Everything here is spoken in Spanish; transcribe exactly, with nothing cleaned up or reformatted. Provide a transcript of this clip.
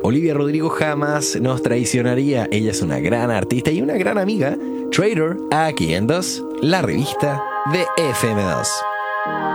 Olivia Rodrigo jamás nos traicionaría. Ella es una gran artista y una gran amiga. Trader, aquí en dos, la revista de F M dos.